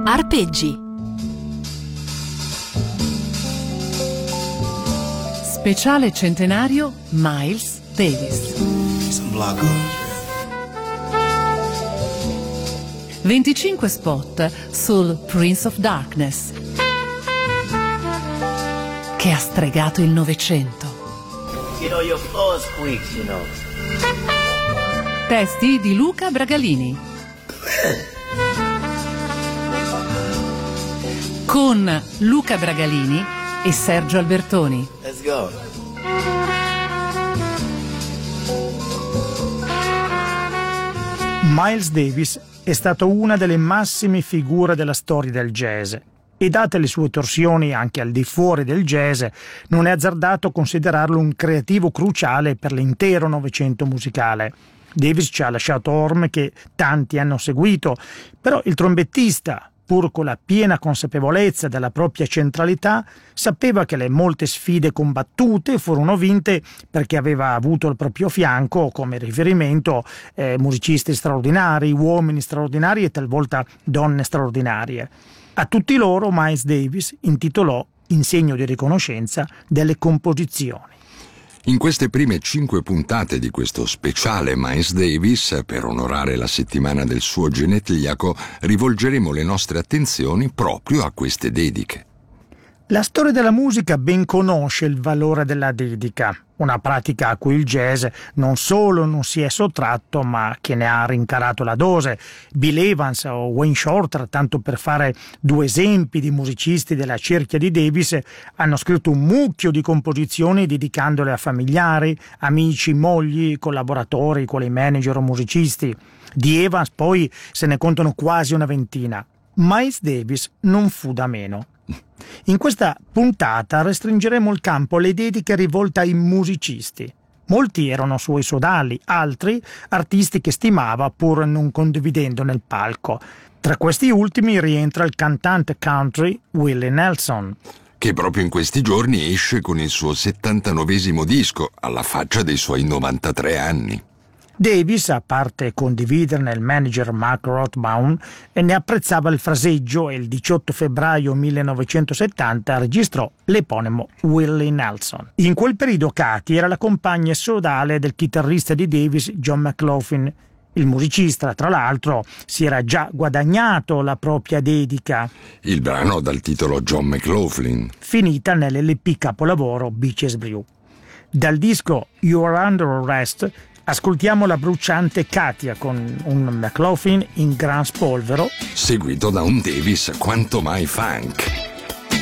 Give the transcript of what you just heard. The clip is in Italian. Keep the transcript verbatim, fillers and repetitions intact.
Arpeggi. Speciale centenario Miles Davis. venticinque spot sul Prince of Darkness, che ha stregato il Novecento. You know, your floor squeaks, you know. Testi di Luca Bragalini. Con Luca Bragalini e Sergio Albertoni. Let's go. Miles Davis è stato una delle massime figure della storia del jazz e, date le sue torsioni anche al di fuori del jazz, non è azzardato considerarlo un creativo cruciale per l'intero Novecento musicale. Davis ci ha lasciato orme che tanti hanno seguito, però il trombettista, pur con la piena consapevolezza della propria centralità, sapeva che le molte sfide combattute furono vinte perché aveva avuto al proprio fianco come riferimento eh, musicisti straordinari, uomini straordinari e talvolta donne straordinarie. A tutti loro Miles Davis intitolò, in segno di riconoscenza, delle composizioni. In queste prime cinque puntate di questo speciale Miles Davis, per onorare la settimana del suo genetriaco, rivolgeremo le nostre attenzioni proprio a queste dediche. La storia della musica ben conosce il valore della dedica, una pratica a cui il jazz non solo non si è sottratto, ma che ne ha rincarato la dose. Bill Evans o Wayne Shorter, tanto per fare due esempi di musicisti della cerchia di Davis, hanno scritto un mucchio di composizioni dedicandole a familiari, amici, mogli, collaboratori, quali manager o musicisti. Di Evans poi se ne contano quasi una ventina. Miles Davis non fu da meno. In questa puntata restringeremo il campo alle dediche rivolte ai musicisti. Molti erano suoi sodali, altri artisti che stimava pur non condividendo nel palco. Tra questi ultimi rientra il cantante country Willie Nelson, che proprio in questi giorni esce con il suo settantanovesimo disco, alla faccia dei suoi novantatré anni. Davis, a parte condividerne il manager Mark Rothbaum, ne apprezzava il fraseggio e il diciotto febbraio millenovecentosettanta registrò l'eponimo Willie Nelson. In quel periodo Katie era la compagna sodale del chitarrista di Davis, John McLaughlin. Il musicista, tra l'altro, si era già guadagnato la propria dedica. Il brano dal titolo John McLaughlin, finita nell'L P capolavoro Beaches Brew. Dal disco You Are Under Arrest ascoltiamo la bruciante Katia con un McLaughlin in gran spolvero, seguito da un Davis quanto mai funk.